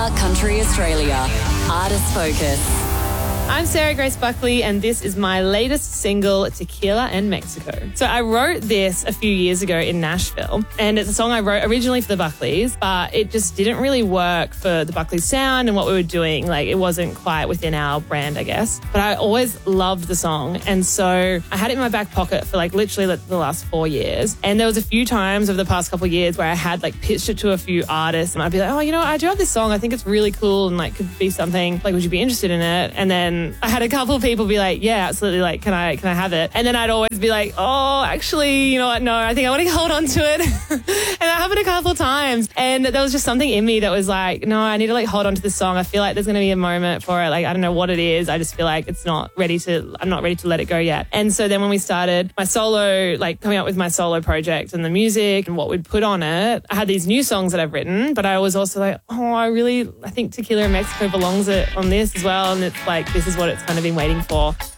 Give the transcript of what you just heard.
Star Country Australia. Artist Focus. I'm Sarah Grace Buckley, and this is my latest single, Tequila and Mexico. So I wrote this a few years ago in Nashville, and it's a song I wrote originally for the Buckleys, but it just didn't really work for the Buckley sound and what we were doing. Like, it wasn't quite within our brand, I guess. But I always loved the song, and so I had it in my back pocket for literally the last 4 years. And there was a few times over the past couple of years where I had pitched it to a few artists, and I'd be like, oh, I do have this song. I think it's really cool and could be something. Would you be interested in it? And then I had a couple of people be like, yeah, absolutely. Can I have it? And then I'd always be like, oh, actually, you know what? No, I think I want to hold on to it. And that happened a couple of times. And there was just something in me that was like, no, I need to hold on to this song. I feel like there's going to be a moment for it. I don't know what it is. I just feel like I'm not ready to let it go yet. And so then when we started my solo, coming up with my solo project and the music and what we'd put on it, I had these new songs that I've written, but I was also like, oh, I think Tequila in Mexico belongs on this as well. And it's this is what it's kind of been waiting for.